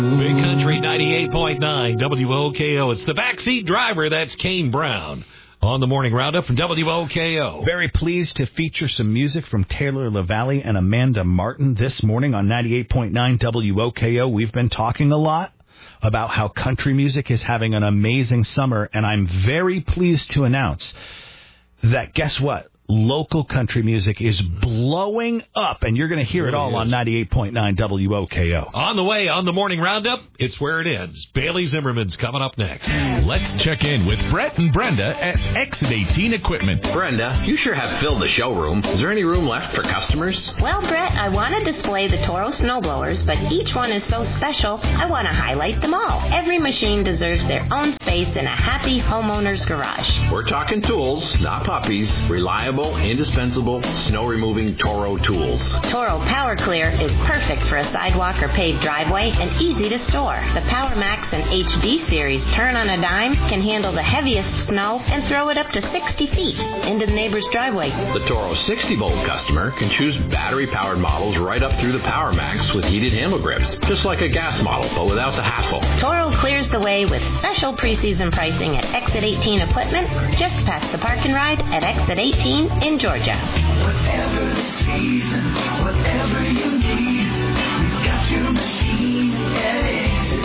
Big Country 98.9 WOKO. It's the backseat driver. That's Kane Brown on the Morning Roundup from WOKO. Very pleased to feature some music from Taylor LaValle and Amanda Martin this morning on 98.9 WOKO. We've been talking a lot about how country music is having an amazing summer, and I'm very pleased to announce that, guess what? Local country music is blowing up, and you're going to hear it all on 98.9 WOKO. On the way, on the Morning Roundup, it's where it ends. Bailey Zimmerman's coming up next. Let's check in with Brett and Brenda at Exit 18 Equipment. Brenda, you sure have filled the showroom. Is there any room left for customers? Well, Brett, I want to display the Toro snowblowers, but each one is so special, I want to highlight them all. Every machine deserves their own space in a happy homeowner's garage. We're talking tools, not puppies. Reliable, indispensable, snow-removing Toro tools. Toro Power Clear is perfect for a sidewalk or paved driveway and easy to store. The Power Max and HD series turn on a dime, can handle the heaviest snow, and throw it up to 60 feet into the neighbor's driveway. The Toro 60-volt customer can choose battery-powered models right up through the Power Max with heated handle grips, just like a gas model, but without the hassle. Toro clears the way with special preseason pricing at Exit 18 Equipment, just past the park and ride at Exit 18 in Georgia. Whatever the season, whatever you need, we've got your machine at Exit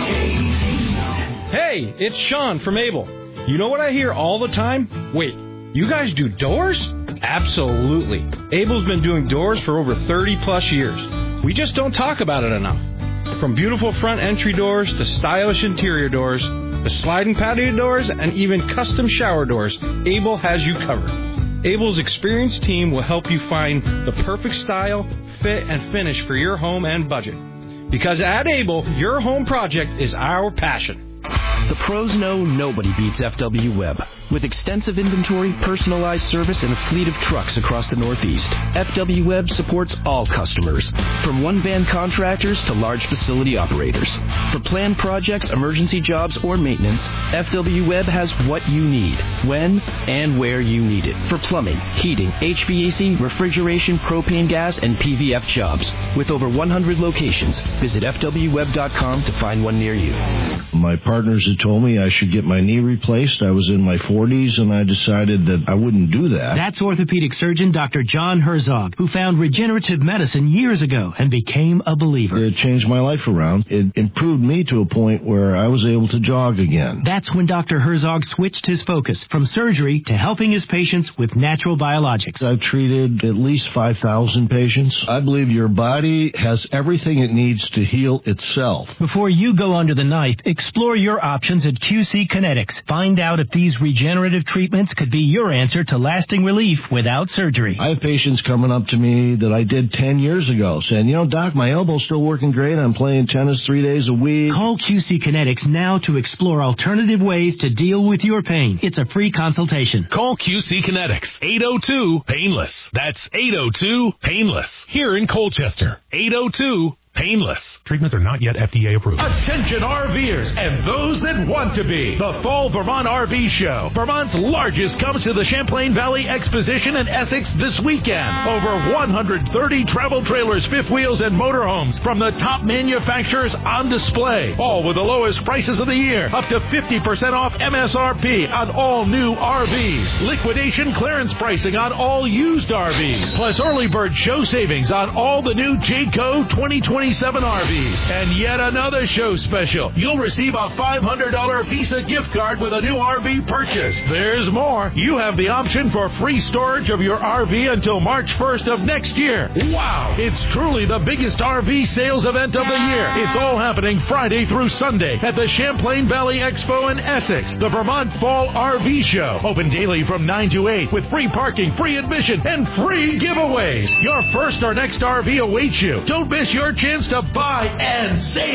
18. Hey, it's Sean from Able. You know what I hear all the time? Wait, you guys do doors? Absolutely. Able's been doing doors for over 30 plus years. We just don't talk about it enough. From beautiful front entry doors to stylish interior doors, to sliding patio doors, and even custom shower doors, Able has you covered. Able's experienced team will help you find the perfect style, fit, and finish for your home and budget. Because at Able, your home project is our passion. The pros know nobody beats FW Web. With extensive inventory, personalized service, and a fleet of trucks across the Northeast, FW Web supports all customers, from one-van contractors to large facility operators. For planned projects, emergency jobs, or maintenance, FW Web has what you need, when and where you need it. For plumbing, heating, HVAC, refrigeration, propane gas, and PVF jobs. With over 100 locations, visit FWWeb.com to find one near you. My partners had told me I should get my knee replaced. I was in my 40s, and I decided that I wouldn't do that. That's orthopedic surgeon Dr. John Herzog, who found regenerative medicine years ago and became a believer. It changed my life around. It improved me to a point where I was able to jog again. That's when Dr. Herzog switched his focus from surgery to helping his patients with natural biologics. I've treated at least 5,000 patients. I believe your body has everything it needs to heal itself. Before you go under the knife, explore your options at QC Kinetics. Find out if these regenerative treatments could be your answer to lasting relief without surgery. I have patients coming up to me that I did 10 years ago saying, Doc, my elbow's still working great. I'm playing tennis 3 days a week. Call QC Kinetics now to explore alternative ways to deal with your pain. It's a free consultation. Call QC Kinetics, 802-PAINLESS. That's 802-PAINLESS. Here in Colchester, 802-PAINLESS. Treatments are not yet FDA approved. Attention RVers and those that want to be. The Fall Vermont RV Show, Vermont's largest, comes to the Champlain Valley Exposition in Essex this weekend. Over 130 travel trailers, fifth wheels, and motorhomes from the top manufacturers on display. All with the lowest prices of the year. Up to 50% off MSRP on all new RVs. Liquidation clearance pricing on all used RVs. Plus early bird show savings on all the new Jayco 2027 RVs. And yet another show special. You'll receive a $500 Visa gift card with a new RV purchase. There's more. You have the option for free storage of your RV until March 1st of next year. Wow! It's truly the biggest RV sales event of the year. It's all happening Friday through Sunday at the Champlain Valley Expo in Essex, the Vermont Fall RV Show. Open daily from 9 to 8 with free parking, free admission, and free giveaways. Your first or next RV awaits you. Don't miss your chance to buy and save.